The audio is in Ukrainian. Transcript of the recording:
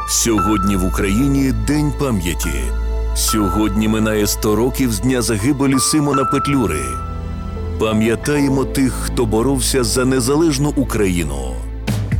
Сьогодні в Україні День пам'яті. Сьогодні минає 100 років з дня загибелі Симона Петлюри. Пам'ятаємо тих, хто боровся за незалежну Україну.